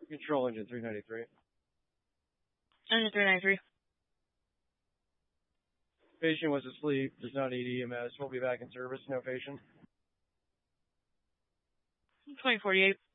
Control engine 393. Engine 393. Patient was asleep, does not need EMS, will be back in service, no patient. 2048.